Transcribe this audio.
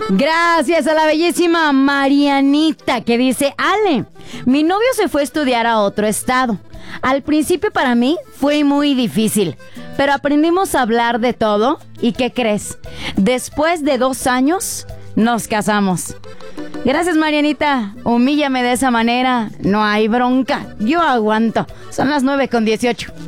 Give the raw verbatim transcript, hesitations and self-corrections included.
Gracias a la bellísima Marianita, que dice: Ale, mi novio se fue a estudiar a otro estado. Al principio para mí fue muy difícil, pero aprendimos a hablar de todo. ¿Y qué crees? Después de dos años nos casamos. Gracias, Marianita. Humíllame de esa manera. No hay bronca. Yo aguanto. Son las nueve con dieciocho.